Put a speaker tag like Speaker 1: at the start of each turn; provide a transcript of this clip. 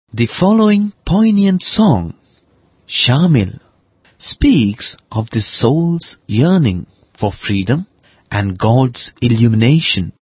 Speaker 1: The following poignant song, Shamil, speaks of the soul's yearning for freedom and God's illumination.